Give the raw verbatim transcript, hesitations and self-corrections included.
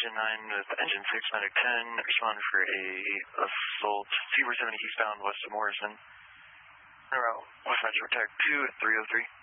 engine nine with engine six, medic ten, respond for a assault, C four seventy eastbound west of Morrison. Route West Metro Tech two at three oh three.